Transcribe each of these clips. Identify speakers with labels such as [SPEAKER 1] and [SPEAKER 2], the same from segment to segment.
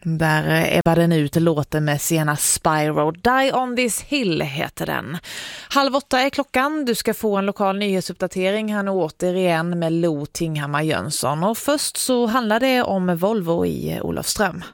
[SPEAKER 1] Där ebbar den ut låten med Sienna Spyro. Die on this hill heter den. 7:30 är klockan. Du ska få en lokal nyhetsuppdatering här nu återigen med Lo Tinghammar Jönsson. Och först så handlar det om Volvo i Olofström.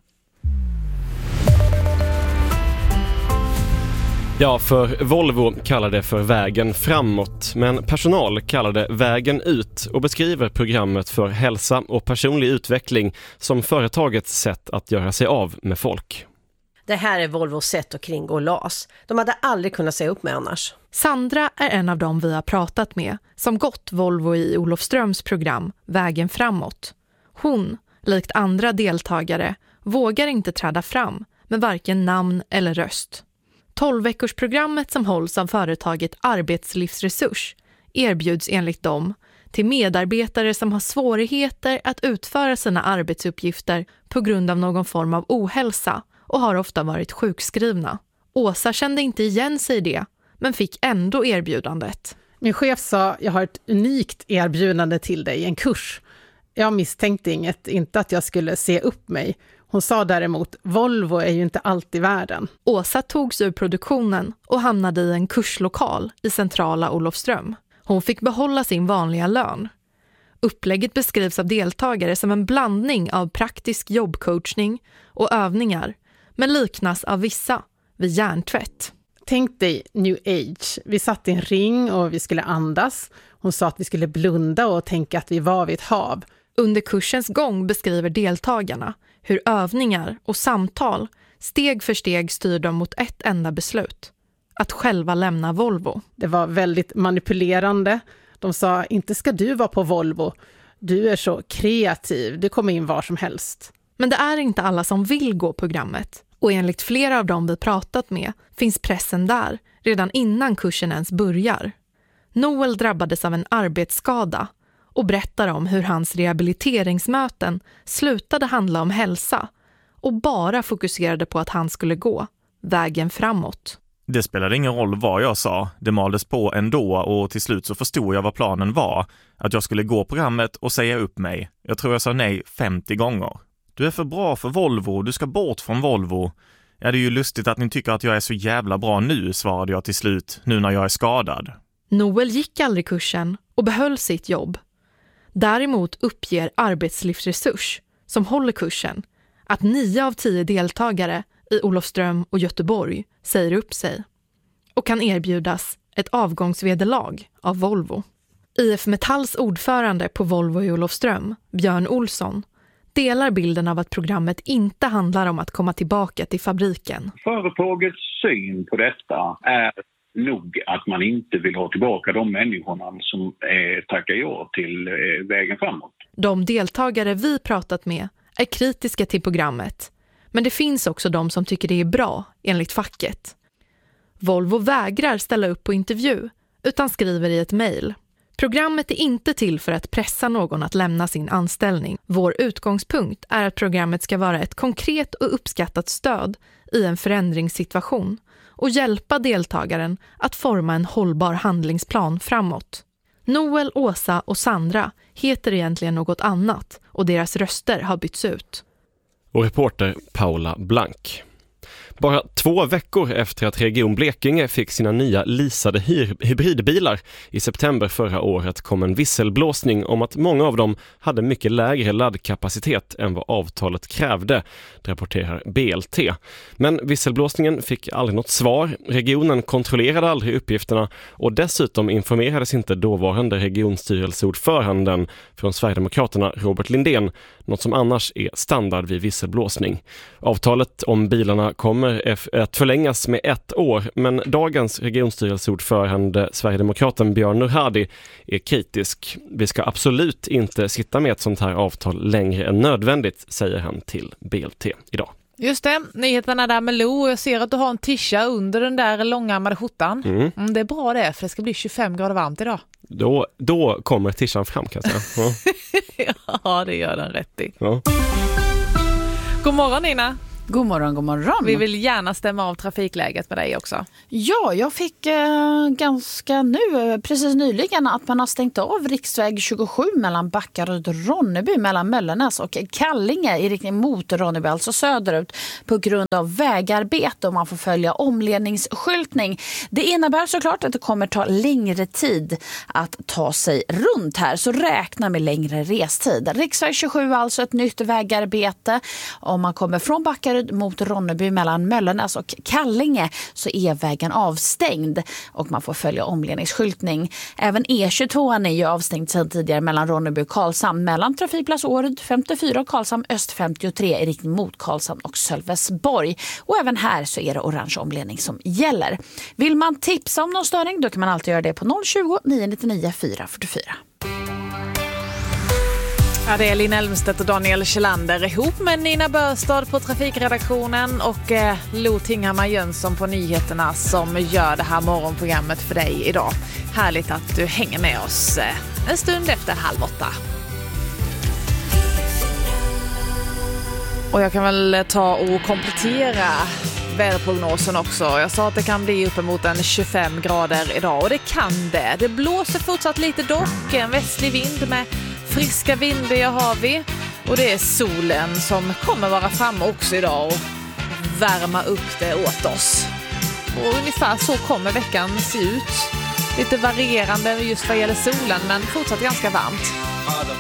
[SPEAKER 2] Ja, för Volvo kallar det för vägen framåt, men personal kallar det vägen ut och beskriver programmet för hälsa och personlig utveckling som företagets sätt att göra sig av med folk.
[SPEAKER 3] Det här är Volvos sätt att kringgå LAS. De hade aldrig kunnat säga upp med annars.
[SPEAKER 4] Sandra är en av dem vi har pratat med som gått Volvo i Olofströms program Vägen framåt. Hon, likt andra deltagare, vågar inte träda fram med varken namn eller röst. 12-veckorsprogrammet som hålls av företaget Arbetslivsresurs erbjuds enligt dem till medarbetare som har svårigheter att utföra sina arbetsuppgifter på grund av någon form av ohälsa och har ofta varit sjukskrivna. Åsa kände inte igen sig i det, men fick ändå erbjudandet.
[SPEAKER 5] Min chef sa, jag har ett unikt erbjudande till dig, en kurs. Jag misstänkte inte att jag skulle se upp mig. Hon sa däremot, Volvo är ju inte alltid världen.
[SPEAKER 4] Åsa togs ur produktionen och hamnade i en kurslokal i centrala Olofström. Hon fick behålla sin vanliga lön. Upplägget beskrivs av deltagare som en blandning av praktisk jobbcoachning och övningar, men liknas av vissa vid hjärntvätt.
[SPEAKER 5] Tänk dig New Age. Vi satt i en ring och vi skulle andas. Hon sa att vi skulle blunda och tänka att vi var vid ett hav.
[SPEAKER 4] Under kursens gång beskriver deltagarna hur övningar och samtal steg för steg styr dem mot ett enda beslut. Att själva lämna Volvo.
[SPEAKER 5] Det var väldigt manipulerande. De sa, inte ska du vara på Volvo. Du är så kreativ, du kommer in var som helst.
[SPEAKER 4] Men det är inte alla som vill gå programmet. Och enligt flera av dem vi pratat med finns pressen där redan innan kursen ens börjar. Noel drabbades av en arbetsskada och berättar om hur hans rehabiliteringsmöten slutade handla om hälsa och bara fokuserade på att han skulle gå vägen framåt.
[SPEAKER 6] Det spelade ingen roll vad jag sa, det maldes på ändå och till slut så förstod jag vad planen var. Att jag skulle gå programmet och säga upp mig. Jag tror jag sa nej 50 gånger. Du är för bra för Volvo, du ska bort från Volvo. Ja, det är ju lustigt att ni tycker att jag är så jävla bra nu, svarade jag till slut, nu när jag är skadad.
[SPEAKER 4] Noel gick aldrig kursen och behöll sitt jobb. Däremot uppger Arbetslivsresurs, som håller kursen, att 9 av 10 deltagare i Olofström och Göteborg säger upp sig och kan erbjudas ett avgångsvederlag av Volvo. IF Metalls ordförande på Volvo i Olofström, Björn Olsson, delar bilden av att programmet inte handlar om att komma tillbaka till fabriken.
[SPEAKER 7] Företagets syn på detta är nog att man inte vill ha tillbaka de människorna som tackar ja till vägen framåt.
[SPEAKER 4] De deltagare vi pratat med är kritiska till programmet, men det finns också de som tycker det är bra enligt facket. Volvo vägrar ställa upp på intervju utan skriver i ett mejl. Programmet är inte till för att pressa någon att lämna sin anställning. Vår utgångspunkt är att programmet ska vara ett konkret och uppskattat stöd i en förändringssituation och hjälpa deltagaren att forma en hållbar handlingsplan framåt. Noel, Åsa och Sandra heter egentligen något annat och deras röster har bytts ut.
[SPEAKER 2] Och reporter Paula Blank. Bara 2 veckor efter att Region Blekinge fick sina nya leasade hybridbilar i september förra året kom en visselblåsning om att många av dem hade mycket lägre laddkapacitet än vad avtalet krävde, rapporterar BLT. Men visselblåsningen fick aldrig något svar. Regionen kontrollerade aldrig uppgifterna och dessutom informerades inte dåvarande regionstyrelseordföranden från Sverigedemokraterna Robert Lindén, något som annars är standard vid visselblåsning. Avtalet om bilarna kommer att förlängas med 1 år, men dagens regionstyrelseordförande Sverigedemokraten Björn Nurhadi är kritisk. Vi ska absolut inte sitta med ett sånt här avtal längre än nödvändigt, säger han till BLT idag.
[SPEAKER 1] Just det, nyheterna där med Lo. Jag ser att du har en tisha under den där långärmade skjortan. Det är bra det, för det ska bli 25 grader varmt idag.
[SPEAKER 2] Då kommer tishan fram, kan jag säga.
[SPEAKER 1] Ja, det gör den rätt i.
[SPEAKER 2] Ja.
[SPEAKER 1] God morgon, Nina.
[SPEAKER 8] God morgon, god morgon.
[SPEAKER 1] Vi vill gärna stämma av trafikläget med dig också.
[SPEAKER 8] Ja, jag fick precis nyligen att man har stängt av riksväg 27 mellan Backaryd och Ronneby, mellan Möllenäs och Kallinge i riktning mot Ronneby, alltså söderut, på grund av vägarbete, och man får följa omledningsskyltning. Det innebär såklart att det kommer ta längre tid att ta sig runt här, så räkna med längre restid. Riksväg 27 alltså ett nytt vägarbete. Om man kommer från Backaryd mot Ronneby mellan Möllenäs och Kallinge så är vägen avstängd och man får följa omledningsskyltning. Även E22 är ju avstängd sedan tidigare mellan Ronneby och Karlshamn, mellan trafikplats Åryd 54 och Karlshamn öst 53 i riktning mot Karlshamn och Sölvesborg. Och även här så är det orange omledning som gäller. Vill man tipsa om någon störning, då kan man alltid göra det på 020 999 444.
[SPEAKER 1] Ja, det är Linn Elmstedt och Daniel Kjellander ihop med Nina Börstad på trafikredaktionen och Lo Tinghammar Jönsson på nyheterna som gör det här morgonprogrammet för dig idag. Härligt att du hänger med oss en stund efter 7:30. Och jag kan väl ta och komplettera väderprognosen också. Jag sa att det kan bli uppemot 25 grader idag, och det kan det. Det blåser fortsatt lite dock, en västlig vind med friska vindbyar har vi, och det är solen som kommer vara framme också idag och värma upp det åt oss. Och ungefär så kommer veckan se ut. Lite varierande just vad gäller solen, men fortsatt ganska varmt.